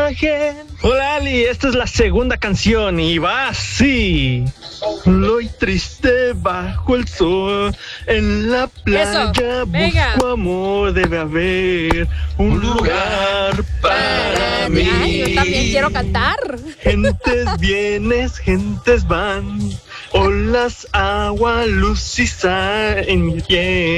imagen. Hola Ali, esta es la segunda canción y va así. Solo y triste bajo el sol, en la playa busco amor, debe haber un lugar para mí. Ay, yo también quiero cantar. Gentes vienes, gentes van, olas, agua, luz y sal en mi piel.